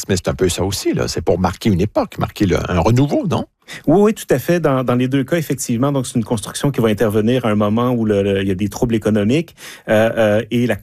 l'inverse, mais c'est un peu ça aussi, là. C'est pour marquer une époque, marquer un renouveau, non? Oui, tout à fait. Dans les deux cas, effectivement, donc c'est une construction qui va intervenir à un moment où il y a des troubles économiques et la